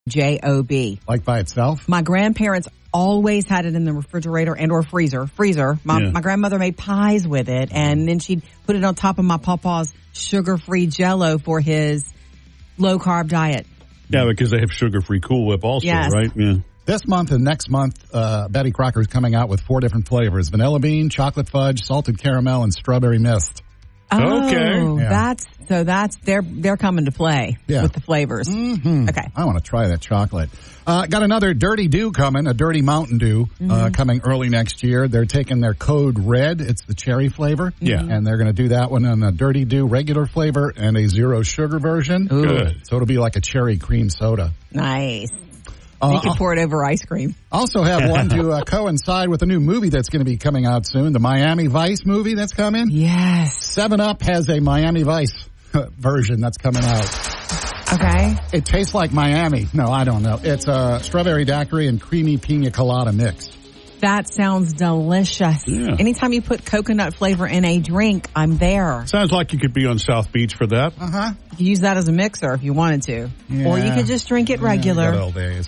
J-O-B. Like by itself? My grandparents always had it in the refrigerator and or freezer. My grandmother made pies with it, and then she'd put it on top of my papa's sugar-free Jell-O for his low-carb diet. Yeah, because they have sugar-free Cool Whip also, right? Yeah. This month and next month, Betty Crocker is coming out with 4 different flavors: vanilla bean, chocolate fudge, salted caramel, and strawberry mist. Oh, okay. That's they're coming to play with the flavors. Mm-hmm. Okay. I want to try that chocolate. Got another Dirty Dew coming, a Dirty Mountain Dew, coming early next year. They're taking their code red. It's the cherry flavor. Yeah. And they're going to do that one in a Dirty Dew regular flavor and a zero sugar version. Ooh. Good. So it'll be like a cherry cream soda. Nice. You can pour it over ice cream. Also have one to coincide with a new movie that's going to be coming out soon, the Miami Vice movie that's coming. Yes. 7-Up has a Miami Vice version that's coming out. Okay. It tastes like Miami. No, I don't know. It's a strawberry daiquiri and creamy pina colada mix. That sounds delicious. Yeah. Anytime you put coconut flavor in a drink, I'm there. Sounds like you could be on South Beach for that. Uh-huh. You could use that as a mixer if you wanted to. Yeah. Or you could just drink it regular. Good old days.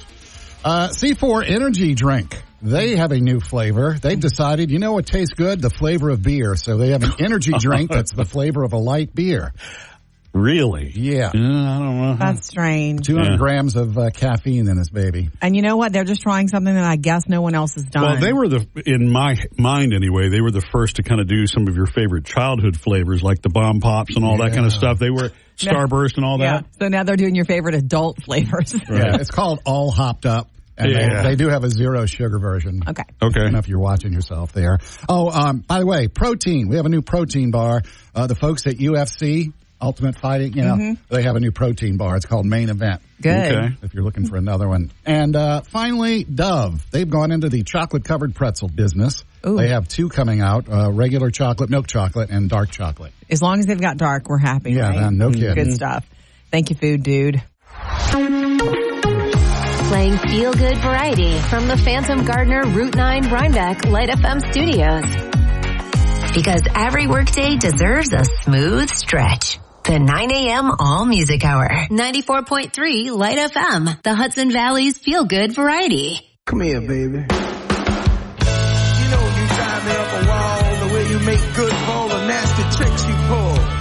C4 Energy Drink. They have a new flavor. They've decided, you know what tastes good? The flavor of beer. So they have an energy drink that's the flavor of a light beer. Really? Yeah. I don't know. That's strange. 200 grams of caffeine in this baby. And you know what? They're just trying something that I guess no one else has done. Well, they were in my mind anyway, they were the first to kind of do some of your favorite childhood flavors like the Bomb Pops and all that kind of stuff. They were Starburst and all that. So now they're doing your favorite adult flavors. Right. Yeah, it's called All Hopped Up. And they do have a zero sugar version. Okay. I don't know if you're watching yourself there. Oh, by the way, protein. We have a new protein bar. The folks at UFC, Ultimate Fighting, they have a new protein bar. It's called Main Event. Good. Okay. If you're looking for another one. And finally, Dove. They've gone into the chocolate-covered pretzel business. Ooh. They have 2 coming out, regular chocolate, milk chocolate, and dark chocolate. As long as they've got dark, we're happy, Yeah, right? man, no kidding. Good stuff. Thank you, food dude. Playing feel-good variety from the Phantom Gardener Route 9 Rhinebeck Light FM studios. Because every workday deserves a smooth stretch. The 9 a.m. All Music Hour. 94.3 Light FM. The Hudson Valley's feel-good variety. Come here, baby. You know you drive me up a wall the way you make good phone